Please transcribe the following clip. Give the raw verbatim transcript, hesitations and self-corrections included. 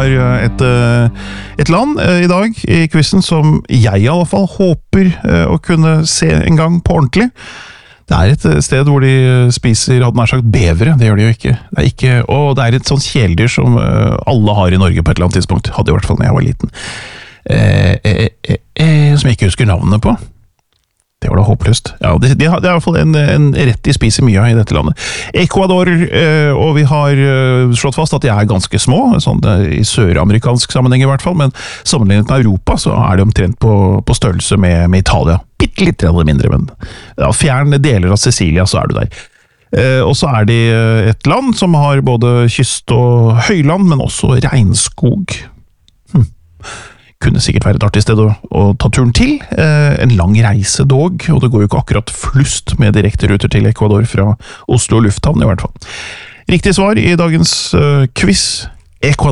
har et, et land i dag i quizen som jeg i alle fall håper å kunne se en gang på ordentlig. Det er et sted hvor de spiser, hadde nær sagt, bevere, det gjør de jo ikke. Det er ikke, og det er et sånn kjæledyr som alle har i Norge på et eller annet tidspunkt, hadde i hvert fall når jeg var liten. Eh, eh, eh, eh, som jeg ikke husker navnet på. Det var da håpløst. Ja, det, det, det er i hvert fall en, en rett de spiser mye av i dette landet. Ecuador, eh, og vi har eh, slått fast at de er ganske små, sånn i søramerikansk sammenheng i hvert fall, men sammenlignet med Europa så er de omtrent på, på størrelse med, med Italia. Bitte litt mindre, men ja, fjern deler av Sicilia så er du der. Eh, og så er de et land som har både kyst og høyland, men også regnskog. Hm. Kunne sikkert være et artig sted å, å ta turen til. Eh, en lang reise dog, og det går jo ikke akkurat flust med direkte ruter til Ecuador fra Oslo lufthavn i hvert fall. Riktig svar i dagens uh, quiz, Ecuador.